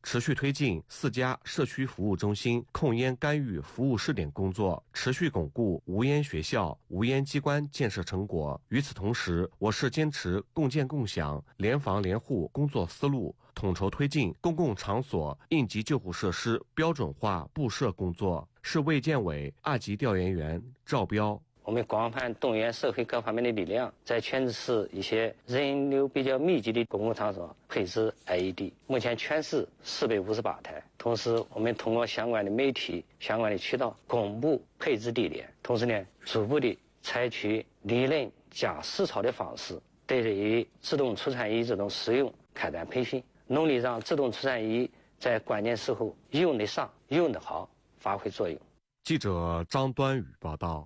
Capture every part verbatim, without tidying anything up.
持续推进四家社区服务中心控烟干预服务试点工作，持续巩固无烟学校、无烟机关建设成果。与此同时，我市坚持共建共享、联防联护工作思路，统筹推进公共场所应急救护设施标准化布设工作。市卫健委二级调研员赵彪。 我们广泛动员社会各方面的力量，在全市一些人流比较密集的公共场所配置 I E D， 目前全市四百五十八台。同时，我们通过相关的媒体、相关的渠道公布配置地点，同时呢，逐步的采取理论加实操的方式，对于自动除颤仪这种使用开展培训，努力让自动除颤仪在关键时候用得上、用得好，发挥作用。 记者张端宇报道。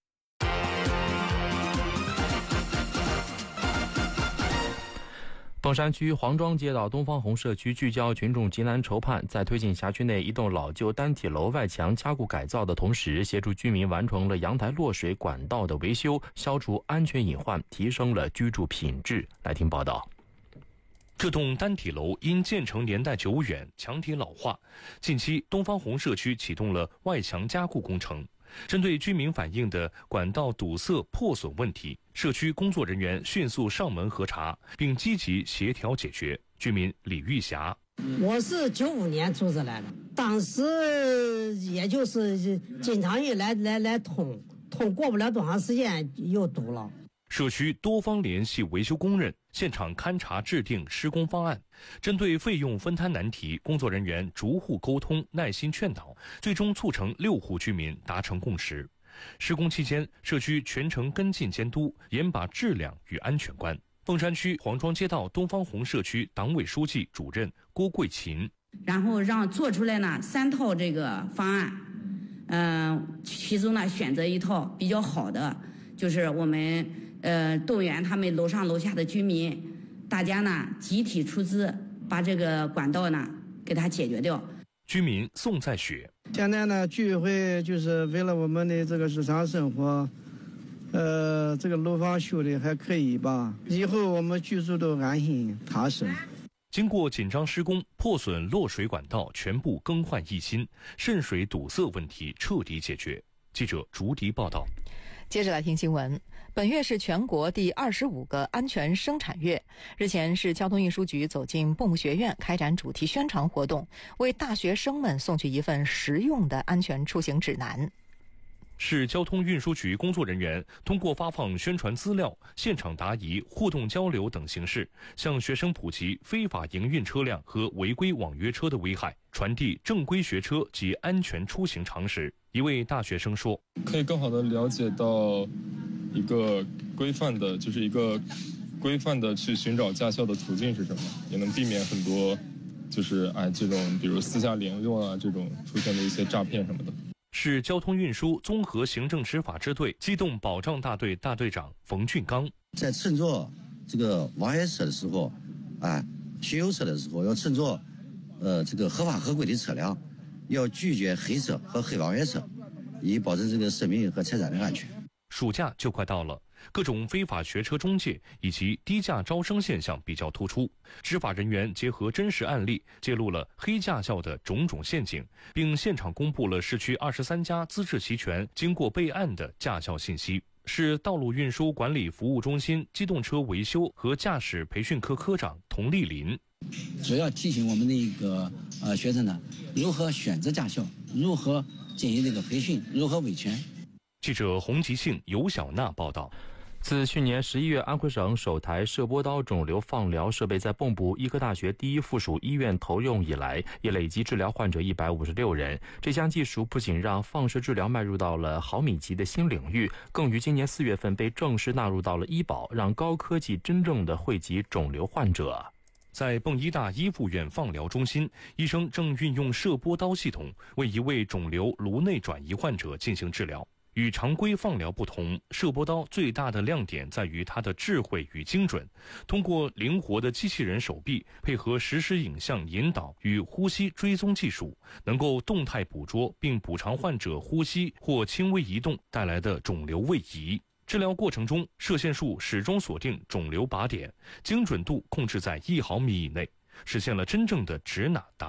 凤山区黄庄街道东方红社区聚焦群众急难筹盼，在推进辖区内一栋老旧单体楼外墙加固改造的同时，协助居民完成了阳台落水管道的维修，消除安全隐患，提升了居住品质。来听报道。 这栋单体楼因建成年代久远，墙体老化，近期东方红社区启动了外墙加固工程。针对居民反映的管道堵塞破损问题，社区工作人员迅速上门核查，并积极协调解决。居民李玉霞： 我是九五年住这来的，当时也就是经常一来来来通通，过不了多长时间又堵了。 社区多方联系维修工人，现场勘查制定施工方案。针对费用分摊难题，工作人员逐户沟通，耐心劝导，最终促成六户居民达成共识。施工期间，社区全程跟进监督，严把质量与安全关。凤山区黄庄街道东方红社区党委书记主任郭桂琴： 然后让做出来呢三套这个方案，嗯、呃，其中呢选择一套比较好的，就是我们呃动员他们楼上楼下的居民，大家呢集体出资，把这个管道呢给它解决掉。 居民宋在雪： 现在呢聚会就是为了我们的这个日常生活，呃，这个楼房修的还可以吧，以后我们居住都安心踏实。 经过紧张施工，破损落水管道全部更换一新，渗水堵塞问题彻底解决。记者竹迪报道。 接着来听新闻。本月是全国第二十五个安全生产月。日前，市交通运输局走进蹦学院开展主题宣传活动，为大学生们送去一份实用的安全出行指南。 市交通运输局工作人员通过发放宣传资料、现场答疑、互动交流等形式，向学生普及非法营运车辆和违规网约车的危害，传递正规学车及安全出行常识。一位大学生说： 可以更好地了解到一个规范的，就是一个规范的去寻找驾校的途径是什么，也能避免很多就是哎这种比如私下联络啊这种出现的一些诈骗什么的。 市交通运输综合行政执法支队机动保障大队大队长冯俊刚： 在乘坐这个网约车的时候，哎，巡游车的时候要乘坐呃这个合法合规的车辆，要拒绝黑车和黑网约车，以保证这个生命和财产的安全。 暑假就快到了，各种非法学车中介以及低价招生现象比较突出。执法人员结合真实案例，揭露了黑驾校的种种陷阱，并现场公布了市区二十三家资质齐全、经过备案的驾校信息。市道路运输管理服务中心机动车维修和驾驶培训科科长童丽林： 主要提醒我们的一个呃学生呢，如何选择驾校，如何进行这个培训，如何维权。 记者洪吉庆、尤小娜报道。 自去年十一月安徽省首台射波刀肿瘤放疗设备在蚌埠医科大学第一附属医院投用以来，已累计治疗患者一百五十六人。这项技术不仅让放射治疗迈入到了毫米级的新领域，更于今年四月份被正式纳入到了医保，让高科技真正的惠及肿瘤患者。 在蚌医大一附院放疗中心，医生正运用射波刀系统为一位肿瘤颅内转移患者进行治疗。与常规放疗不同，射波刀最大的亮点在于它的智慧与精准。通过灵活的机器人手臂，配合实时影像引导与呼吸追踪技术，能够动态捕捉并补偿患者呼吸或轻微移动带来的肿瘤位移。治疗过程中，射线术始终锁定肿瘤靶点，精准度控制在一毫米以内，实现了真正的指哪打